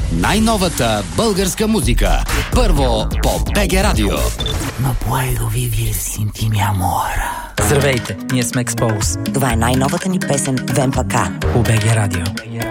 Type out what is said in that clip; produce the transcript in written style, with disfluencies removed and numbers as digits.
Най-новата българска музика. Първо по БГ Радио. No puedo vivir sin ti, mi amor. Здравейте, ние сме Expose. Това е най-новата ни песен Вемпака по БГ Радио.